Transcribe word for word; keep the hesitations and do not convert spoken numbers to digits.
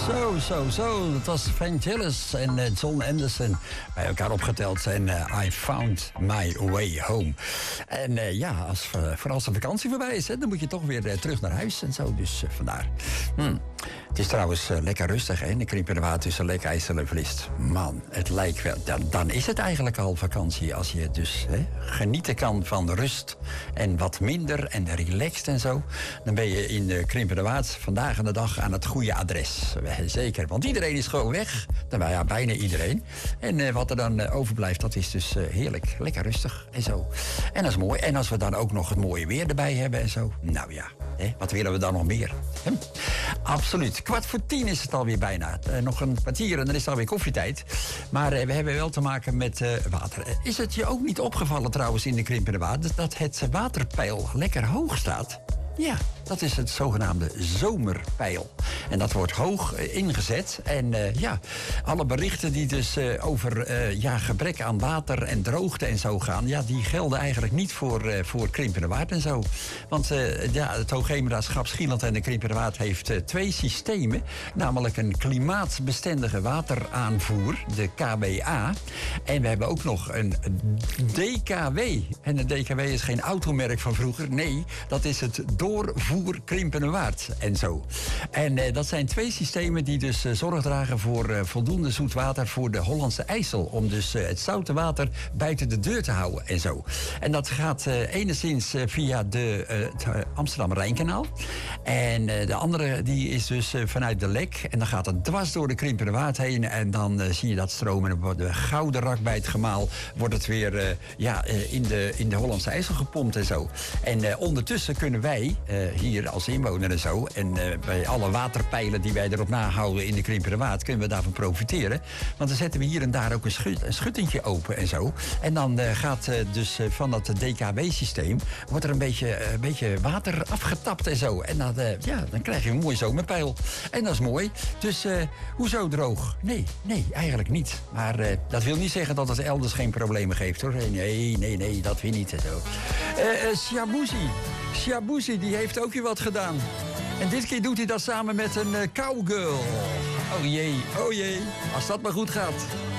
Zo, zo, zo. Dat was Vangelis en uh, John Anderson bij elkaar opgeteld. En uh, I Found My Way Home. En uh, ja, als, uh, voor als de vakantie voorbij is, hè, dan moet je toch weer uh, terug naar huis en zo. Dus uh, vandaar. Hm. Het is trouwens uh, lekker rustig, hè? De krimpende water tussen Lek, IJssel en Vlist. Man, het lijkt wel. Dan, dan is het eigenlijk al vakantie. Als je dus hè, genieten kan van rust en wat minder en relaxed en zo. Dan ben je in de krimpende water vandaag aan de dag aan het goede adres. Zeker, want iedereen is gewoon weg. Dan, ja, bijna iedereen. En uh, wat er dan uh, overblijft, dat is dus uh, heerlijk. Lekker rustig en zo. En dat is mooi. En als we dan ook nog het mooie weer erbij hebben en zo. Nou ja, hè, wat willen we dan nog meer? Hm? Absoluut. Kwart voor tien is het alweer bijna. Uh, nog een kwartier en dan is het alweer koffietijd. Maar uh, we hebben wel te maken met uh, water. Uh, is het je ook niet opgevallen trouwens in de krimpende water dat het waterpeil lekker hoog staat? Ja, dat is het zogenaamde zomerpeil. En dat wordt hoog uh, ingezet. En uh, ja, alle berichten die dus uh, over uh, ja, gebrek aan water en droogte en zo gaan, ja, die gelden eigenlijk niet voor, uh, voor krimpende waard en zo. Want uh, ja, het Hoogheemraadschap Schieland en de krimpende waard heeft uh, twee systemen. Namelijk een klimaatbestendige wateraanvoer, de K B A. En we hebben ook nog een D K W. En een D K W is geen automerk van vroeger. Nee, dat is het doorvoer krimpende waard en zo. En uh, dat zijn twee systemen die dus uh, zorg dragen voor uh, voldoende zoet water voor de Hollandse IJssel. Om dus uh, het zoute water buiten de deur te houden en zo. En dat gaat uh, enigszins uh, via de uh, het, uh, Amsterdam-Rijnkanaal. En uh, de andere die is dus uh, vanuit de Lek. En dan gaat het dwars door de krimpende waard heen. En dan uh, zie je dat stromen. En dan wordt de gouden rak bij het gemaal. Wordt het weer uh, ja, uh, in, de, in de Hollandse IJssel gepompt en zo. En uh, ondertussen kunnen wij uh, hier als inwoner en zo. En uh, bij alle waterpijlen die wij erop nahouden in de krimpende waard, kunnen we daarvan profiteren. Want dan zetten we hier en daar ook een, schut, een schuttingje open en zo. En dan uh, gaat uh, dus uh, van dat D K W-systeem wordt er een beetje, uh, een beetje water afgetapt en zo. En dan, uh, ja, dan krijg je een mooi zomerpeil. En dat is mooi. Dus uh, hoezo droog? Nee, nee, eigenlijk niet. Maar uh, dat wil niet zeggen dat het elders geen problemen geeft, hoor. Nee, nee, nee, dat weer niet. Zo. Uh, uh, Shabuzi. Shabuzi, die heeft ook weer wat gedaan. En dit keer doet hij dat samen met een uh, cowgirl. Oh jee, oh jee. Als dat maar goed gaat.